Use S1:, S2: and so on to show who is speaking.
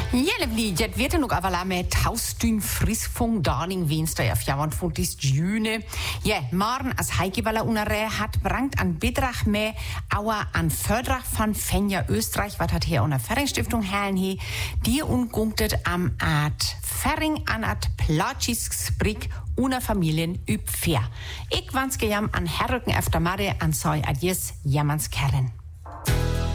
S1: Jelevliget vet nog avala med taustyn friskfung darning venster af fjavant funtis june. Ja, morgen as heigewaller unare hat brangt an Bedrach me aua an Fördrach von Fenja Österreich, wat hat hier unter Ferringstiftung herlen he, die ungungtet am Art Ferring an Art Platschissprig una Familien üb fair. Ich wans gejam an Herrücken efter Mare an Soi Adies Jammans Kerren.